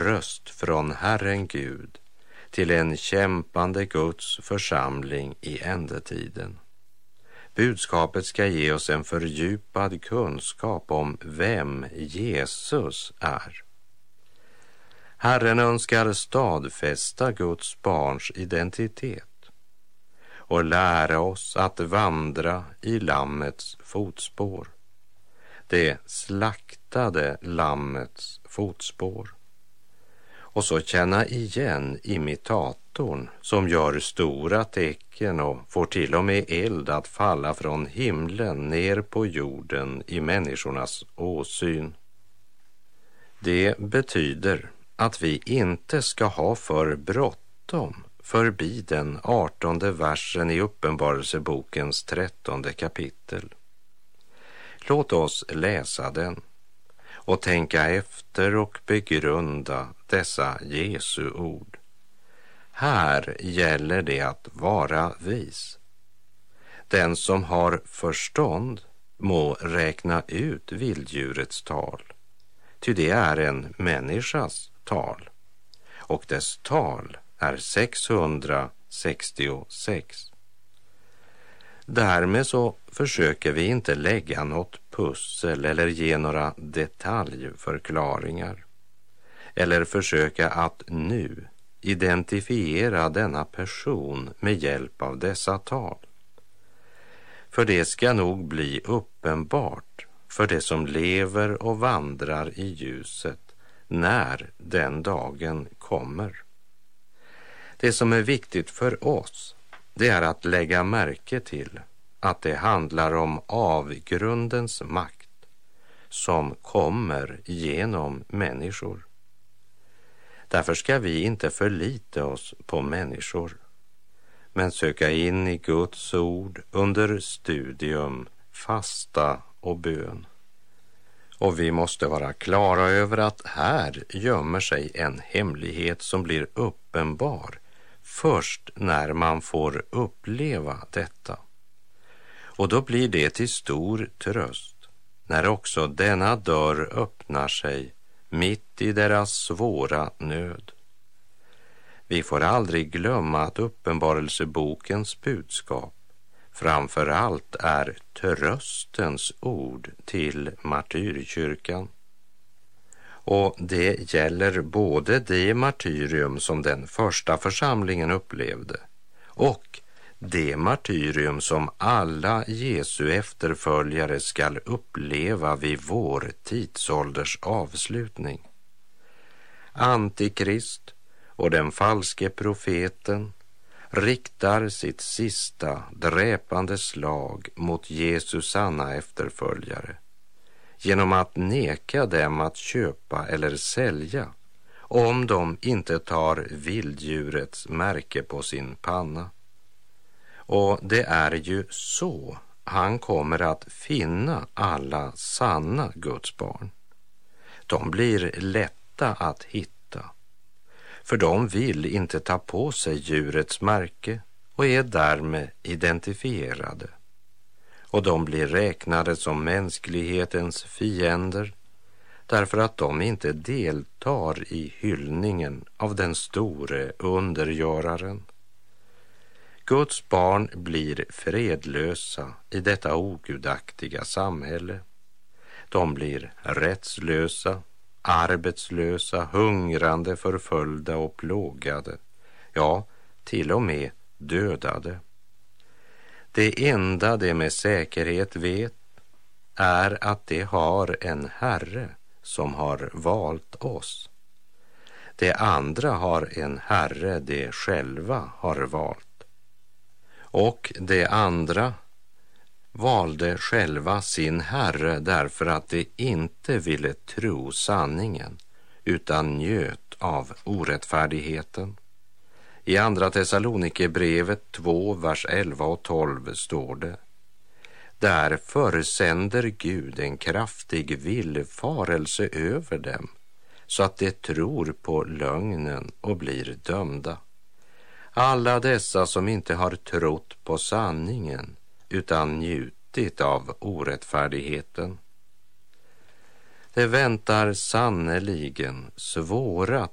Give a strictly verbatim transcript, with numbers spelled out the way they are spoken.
röst från Herren Gud till en kämpande Guds församling i ändetiden. Budskapet ska ge oss en fördjupad kunskap om vem Jesus är. Herren önskar stadfästa Guds barns identitet och lära oss att vandra i lammets fotspår, det slaktade lammets fotspår, och så känna igen imitatorn som gör stora tecken och får till och med eld att falla från himlen ner på jorden i människornas åsyn. Det betyder att vi inte ska ha för bråttom förbi den artonde versen i Uppenbarelsebokens trettonde kapitel. Låt oss läsa den och tänka efter och begrunda dessa Jesu ord. Här gäller det att vara vis. Den som har förstånd må räkna ut vilddjurets tal, ty det är en människas tal, och dess tal är sexhundrasextiosex. Därmed så försöker vi inte lägga något pussel eller ge några detaljförklaringar eller försöka att nu identifiera denna person med hjälp av dessa tal. För det ska nog bli uppenbart för det som lever och vandrar i ljuset när den dagen kommer. Det som är viktigt för oss, det är att lägga märke till att det handlar om avgrundens makt som kommer genom människor. Därför ska vi inte förlita oss på människor, men söka in i Guds ord under studium, fasta och bön. Och vi måste vara klara över att här gömmer sig en hemlighet som blir uppenbar först när man får uppleva detta. Och då blir det till stor tröst när också denna dörr öppnar sig mitt i deras svåra nöd. Vi får aldrig glömma att Uppenbarelsebokens budskap framför allt är tröstens ord till martyrkyrkan. Och det gäller både det martyrium som den första församlingen upplevde och det martyrium som alla Jesu efterföljare skall uppleva vid vår tidsålders avslutning. Antikrist och den falske profeten riktar sitt sista dräpande slag mot Jesus sanna efterföljare genom att neka dem att köpa eller sälja om de inte tar vilddjurets märke på sin panna. Och det är ju så han kommer att finna alla sanna Guds barn. De blir lätta att hitta, för de vill inte ta på sig djurets märke och är därmed identifierade. Och de blir räknade som mänsklighetens fiender därför att de inte deltar i hyllningen av den store undergöraren. Guds barn blir fredlösa i detta ogudaktiga samhälle. De blir rättslösa, arbetslösa, hungrande, förföljda och plågade. Ja, till och med dödade. Det enda de med säkerhet vet är att de har en Herre som har valt oss. Det andra har en Herre de själva har valt. Och det andra valde själva sin Herre därför att de inte ville tro sanningen utan njöt av orättfärdigheten. I andra Thessalonikerbrevet två, vers elva och tolv står det: Därför sänder Gud en kraftig villfarelse över dem så att de tror på lögnen och blir dömda. Alla dessa som inte har trott på sanningen utan njutit av orättfärdigheten. Det väntar sannoliken svåra